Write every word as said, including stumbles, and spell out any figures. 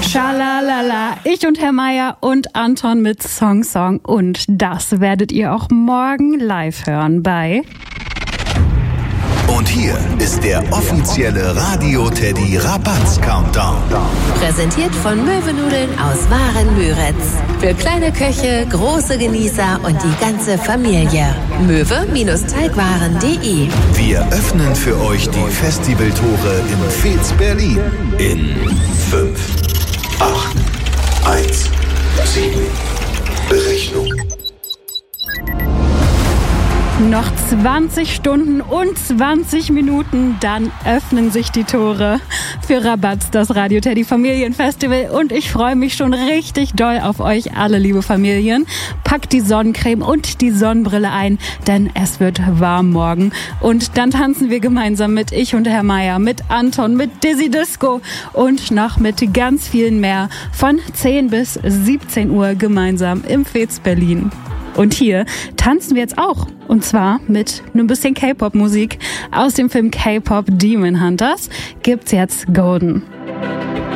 Schalalala, ich und Herr Meier und Anton mit Song Song und das werdet ihr auch morgen live hören bei... Und hier ist der offizielle Radio Teddy Rabatz Countdown. Präsentiert von Möwenudeln aus Waren-Müritz. Für kleine Köche, große Genießer und die ganze Familie. möwe-teigwaren punkt de. Wir öffnen für euch die Festivaltore im Fez Berlin. In fünf, acht, eins, sieben. Berechnung. Noch zwanzig Stunden und zwanzig Minuten, dann öffnen sich die Tore für Rabatz, das Radio Teddy Familienfestival. Und ich freue mich schon richtig doll auf euch alle, liebe Familien. Packt die Sonnencreme und die Sonnenbrille ein, denn es wird warm morgen. Und dann tanzen wir gemeinsam mit ich und Herr Meier, mit Anton, mit Dizzy Disco und noch mit ganz vielen mehr von zehn bis siebzehn Uhr gemeinsam im Fez Berlin. Und hier tanzen wir jetzt auch. Und zwar mit einem bisschen K-Pop-Musik. Aus dem Film K-Pop Demon Hunters gibt's jetzt Golden.